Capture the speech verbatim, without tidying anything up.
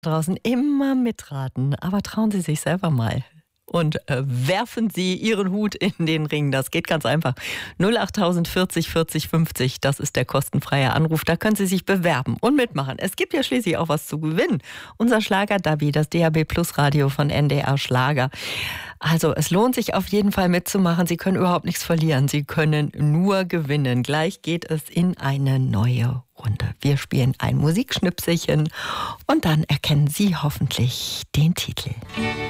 Draußen immer mitraten, aber trauen Sie sich selber mal und äh, werfen Sie Ihren Hut in den Ring. Das geht ganz einfach. null acht vierzig vierzig fünfzig, das ist der kostenfreie Anruf. Da können Sie sich bewerben und mitmachen. Es gibt ja schließlich auch was zu gewinnen. Unser Schlager-Dabi, das D A B Plus Radio von N D R Schlager. Also es lohnt sich auf jeden Fall mitzumachen. Sie können überhaupt nichts verlieren. Sie können nur gewinnen. Gleich geht es in eine neue Runde. Wir spielen ein Musikschnipselchen und dann erkennen Sie hoffentlich den Titel.